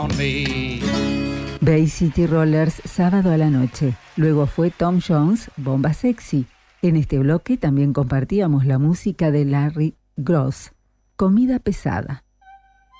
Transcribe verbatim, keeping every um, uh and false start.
Bay City Rollers, Sábado a la Noche. Luego fue Tom Jones, Bomba Sexy. En este bloque también compartíamos la música de Larry Gross, Comida Pesada.